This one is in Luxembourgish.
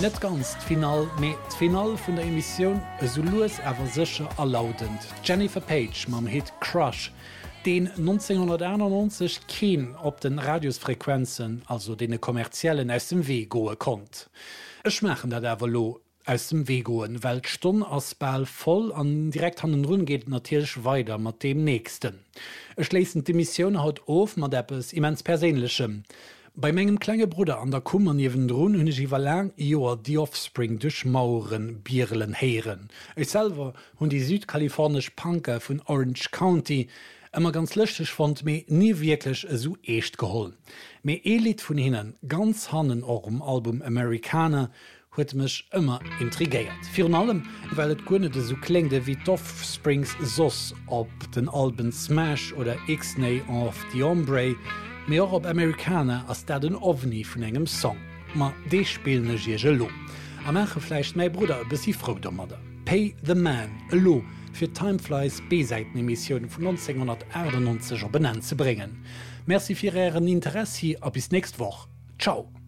Net ganz final méi d'Final vun der Emission so loes awer sicher erlaudend. Jennifer Page mam Hit Crush, den 1991 Keen op den Radiusfrequenzen, also de kommerziellen aus dem Weg goe konnt. Ech machen dat awer lo aus dem Weg goen, weil Stonn ass Ball voll an direkt an den Run geht natürlich weiter mat dem nächsten. Ech schlesen die Mission haut of mat deppes immens Perélechem. Bei menggem klenge Bruder an der Kummer niewen Drun hunne iwwer lang Joer die Offspring duch Mauren Bierelen heieren. Ech selber hunn die südkalifornisch Punker vun Orange County immer ganz lüchtech fand méi nie wirklich so echt geholl. Mei Elit vun hinnen ganz hannen orm Album Amerikaner huet mech immer intrigéiert. Fi allem, weil et gunnete so klengde wie Offsprings Sos op den Alben Smash oder X-Nay of the Ombre, mé auch op Amerikaner ass dat den Ovni vun engem Song. Ma dee spielne Gige lo. Am enche fleicht mei Bruder besi froh der Mader. Pay the Man, lo, fir Timeflies B-Seitenemissionioun vun 1991 benannt ze bringen. Merci fir Ihren Interesse, a bis nächst woch. Ciao!